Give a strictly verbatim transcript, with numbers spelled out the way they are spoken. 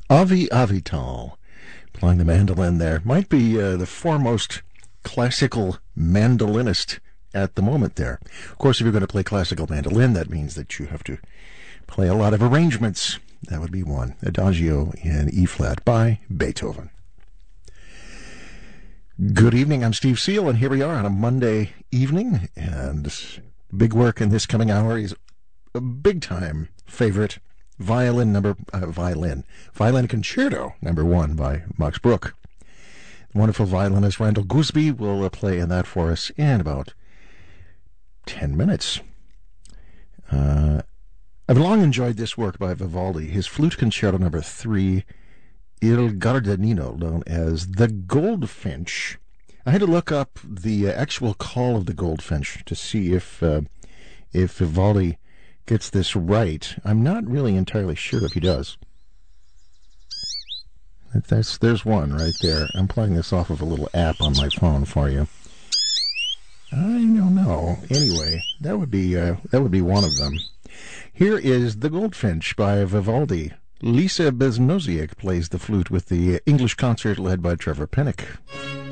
Avi Avital, playing the mandolin there. Might be uh, the foremost classical mandolinist at the moment there. Of course, if you're going to play classical mandolin, that means that you have to play a lot of arrangements. That would be one. Adagio in E-flat by Beethoven. Good evening, I'm Steve Seal, and here we are on a Monday evening, and big work in this coming hour is a big-time favorite, violin number, uh, violin, violin concerto number one by Max Bruch. The wonderful violinist Randall Gooseby will uh, play in that for us in about ten minutes. Uh, I've long enjoyed this work by Vivaldi, his flute concerto number three, Il Gardanino, known as the Goldfinch. I had to look up the uh, actual call of the Goldfinch to see if uh, if Vivaldi gets this right. I'm not really entirely sure if he does. That's, there's one right there. I'm playing this off of a little app on my phone for you. I don't know. Anyway, that would be uh, that would be one of them. Here is The Goldfinch by Vivaldi. Lisa Besnoziak plays the flute with the English concert led by Trevor Pinnock.